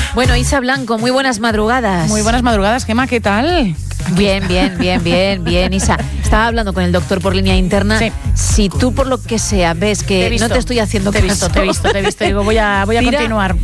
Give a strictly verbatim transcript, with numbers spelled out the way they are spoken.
Bueno, Isa Blanco, muy buenas madrugadas. Muy buenas madrugadas, Gemma, ¿qué tal? Bien, bien, bien, bien, bien, Isa. Estaba hablando con el doctor por línea interna. Sí. Si tú, por lo que sea, ves que Te he visto, no te estoy haciendo te he caso... visto, te he visto, te he visto. Digo, voy a, voy a tira, continuar.